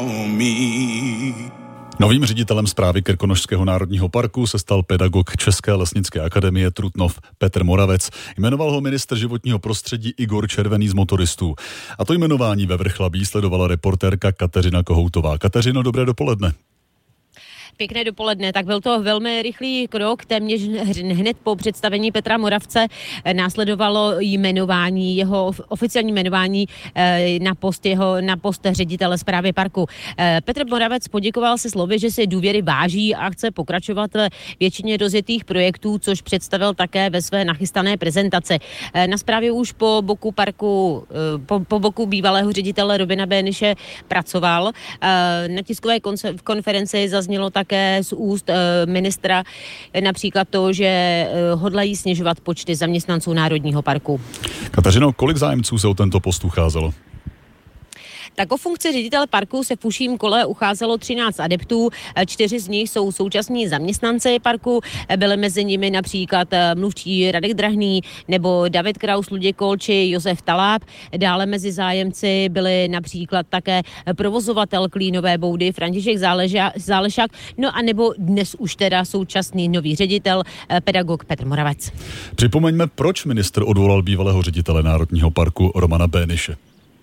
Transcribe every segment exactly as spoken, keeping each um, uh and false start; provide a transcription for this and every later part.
Novým ředitelem správy Krkonošského národního parku se stal pedagog České lesnické akademie Trutnov Petr Moravec. Jmenoval ho ministr životního prostředí Igor Červený z Motoristů. A to jmenování ve Vrchlabí sledovala reportérka Kateřina Kohoutová. Kateřino, dobré dopoledne. Pěkné dopoledne. Tak byl to velmi rychlý krok. Téměř hned po představení Petra Moravce následovalo jmenování, jeho oficiální jmenování na post, jeho, na post ředitele správy parku. Petr Moravec poděkoval se slovy, že si důvěry váží a chce pokračovat ve většině rozjetých projektů, což představil také ve své nachystané prezentaci. Na správě už po boku parku, po, po boku bývalého ředitele Robina Béniše pracoval. Na tiskové konferenci zaznělo také z úst ministra například to, že hodlají snižovat počty zaměstnanců Národního parku. Kateřino, kolik zájemců se o tento post ucházelo? Tak o funkci ředitele parku se v užším kole ucházelo třináct adeptů, čtyři z nich jsou současní zaměstnanci parku, byly mezi nimi například mluvčí Radek Drahný nebo David Kraus, Luděk Kol či Josef Taláb. Dále mezi zájemci byli například také provozovatel Klínové boudy František Zálešák, no a nebo dnes už teda současný nový ředitel, pedagog Petr Moravec. Připomeňme, proč ministr odvolal bývalého ředitele Národního parku Romana Béniše.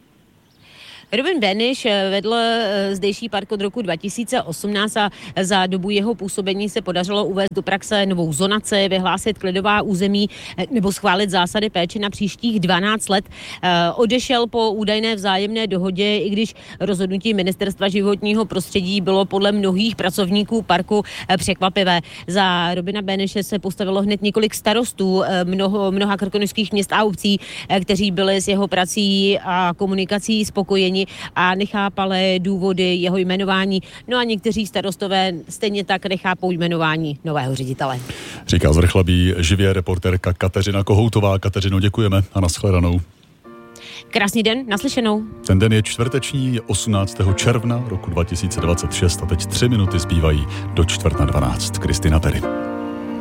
Robin Béniš vedl zdejší park od roku dva tisíce osmnáct a za dobu jeho působení se podařilo uvést do praxe novou zonaci, vyhlásit klidová území nebo schválit zásady péče na příštích dvanáct let. Odešel po údajné vzájemné dohodě, i když rozhodnutí Ministerstva životního prostředí bylo podle mnohých pracovníků parku překvapivé. Za Robina Béniše se postavilo hned několik starostů mnoho, mnoha krkonošských měst a obcí, kteří byli s jeho prací a komunikací spokojeni a nechápali důvody jeho jmenování. No a někteří starostové stejně tak nechápou jmenování nového ředitele. Říká z Vrchlabí živě reportérka Kateřina Kohoutová. Kateřino, děkujeme a nashledanou. Krásný den, naslyšenou. Ten den je čtvrteční, je osmnáctého června roku dva tisíce dvacet šest a teď tři minuty zbývají do čtvrt na dvanáct. Kristina Perry.